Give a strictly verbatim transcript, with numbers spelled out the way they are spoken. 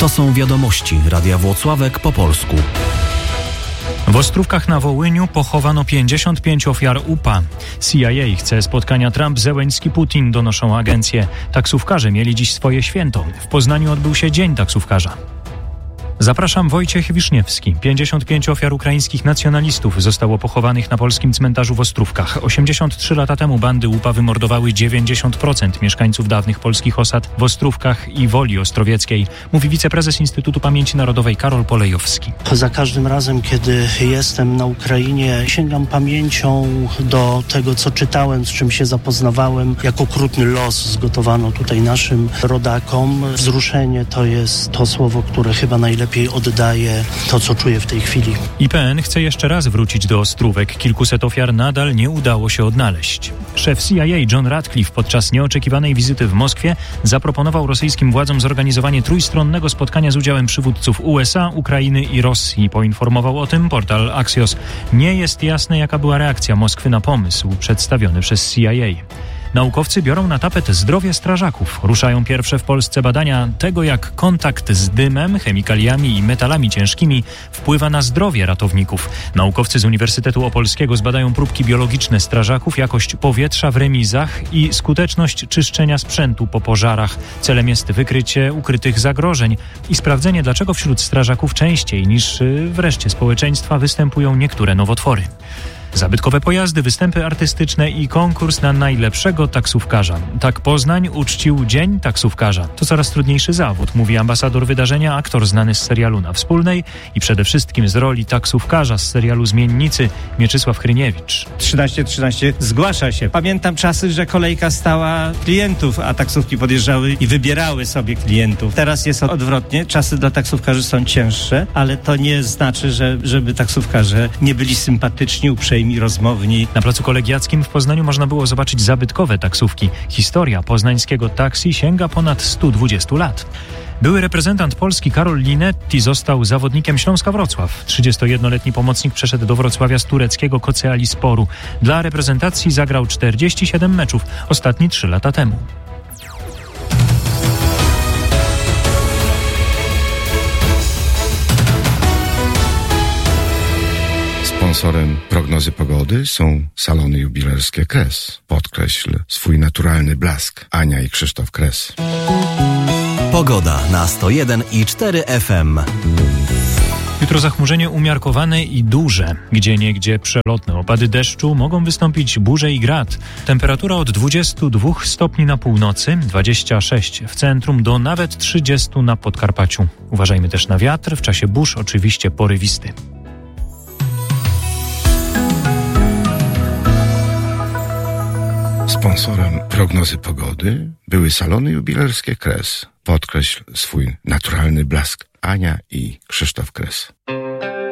To są wiadomości Radia Włocławek po polsku. W Ostrówkach na Wołyniu pochowano pięćdziesiąt pięć ofiar U P A. C I A chce spotkania Trump-Zełenski-Putin, donoszą agencje. Taksówkarze mieli dziś swoje święto. W Poznaniu odbył się Dzień Taksówkarza. Zapraszam, Wojciech Wiszniewski. pięćdziesiąt pięć ofiar ukraińskich nacjonalistów zostało pochowanych na polskim cmentarzu w Ostrówkach. osiemdziesiąt trzy lata temu bandy U P A wymordowały dziewięćdziesiąt procent mieszkańców dawnych polskich osad w Ostrówkach i Woli Ostrowieckiej, mówi wiceprezes Instytutu Pamięci Narodowej Karol Polejowski. Za każdym razem, kiedy jestem na Ukrainie, sięgam pamięcią do tego, co czytałem, z czym się zapoznawałem. Jak okrutny los zgotowano tutaj naszym rodakom. Wzruszenie to jest to słowo, które chyba najlepiej oddaje to, co czuję w tej chwili. I P N chce jeszcze raz wrócić do Ostrówek. Kilkuset ofiar nadal nie udało się odnaleźć. Szef C I A John Ratcliffe podczas nieoczekiwanej wizyty w Moskwie zaproponował rosyjskim władzom zorganizowanie trójstronnego spotkania z udziałem przywódców U S A, Ukrainy i Rosji. Poinformował o tym portal Axios. Nie jest jasne, jaka była reakcja Moskwy na pomysł przedstawiony przez C I A. Naukowcy biorą na tapet zdrowie strażaków. Ruszają pierwsze w Polsce badania tego, jak kontakt z dymem, chemikaliami i metalami ciężkimi wpływa na zdrowie ratowników. Naukowcy z Uniwersytetu Opolskiego zbadają próbki biologiczne strażaków, jakość powietrza w remizach i skuteczność czyszczenia sprzętu po pożarach. Celem jest wykrycie ukrytych zagrożeń i sprawdzenie, dlaczego wśród strażaków częściej niż w reszcie społeczeństwa występują niektóre nowotwory. Zabytkowe pojazdy, występy artystyczne i konkurs na najlepszego taksówkarza. Tak Poznań uczcił Dzień Taksówkarza. To coraz trudniejszy zawód, mówi ambasador wydarzenia, aktor znany z serialu Na Wspólnej i przede wszystkim z roli taksówkarza z serialu Zmiennicy Mieczysław Hryniewicz. trzynaście trzynaście zgłasza się. Pamiętam czasy, że kolejka stała klientów, a taksówki podjeżdżały i wybierały sobie klientów. Teraz jest odwrotnie. Czasy dla taksówkarzy są cięższe, ale to nie znaczy, że żeby taksówkarze nie byli sympatyczni, uprzejmi i rozmowni. Na Placu Kolegiackim w Poznaniu można było zobaczyć zabytkowe taksówki. Historia poznańskiego taksi sięga ponad stu dwudziestu lat. Były reprezentant Polski Karol Linetti został zawodnikiem Śląska Wrocław. trzydziestojednoletni pomocnik przeszedł do Wrocławia z tureckiego Kocaelisporu. Dla reprezentacji zagrał czterdzieści siedem meczów, ostatni trzy lata temu. Sponsorem prognozy pogody są salony jubilerskie Kres. Podkreśl swój naturalny blask. Ania i Krzysztof Kres. Pogoda na sto jeden i cztery F M. Jutro zachmurzenie umiarkowane i duże. Gdzieniegdzie przelotne opady deszczu, mogą wystąpić burze i grad. Temperatura od dwudziestu dwóch stopni na północy, dwadzieścia sześć w centrum do nawet trzydziestu na Podkarpaciu. Uważajmy też na wiatr, w czasie burz oczywiście porywisty. Sponsorem prognozy pogody były salony jubilerskie Kres. Podkreśl swój naturalny blask. Ania i Krzysztof Kres.